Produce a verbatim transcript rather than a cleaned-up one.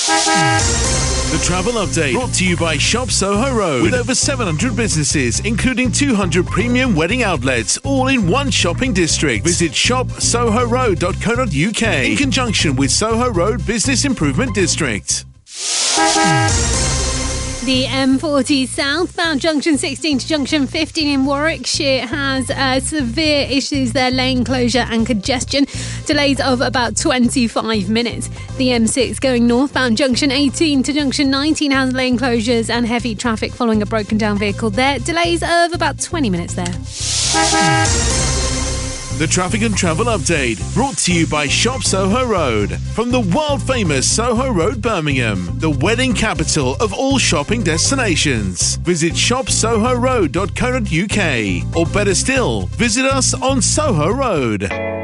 The travel update brought to you by Shop Soho Road. With over seven hundred businesses, including two hundred premium wedding outlets, all in one shopping district. Visit shop soho road dot co dot uk in conjunction with Soho Road Business Improvement District. The M forty southbound junction sixteen to junction fifteen in Warwickshire has uh, severe issues there, lane closure and congestion. Delays of about twenty-five minutes. The M six going northbound junction eighteen to junction nineteen has lane closures and heavy traffic following a broken down vehicle there. Delays of about twenty minutes there. The traffic and travel update brought to you by Shop Soho Road. From the world famous Soho Road, Birmingham, the wedding capital of all shopping destinations. Visit shop soho road dot co dot uk or better still, visit us on Soho Road.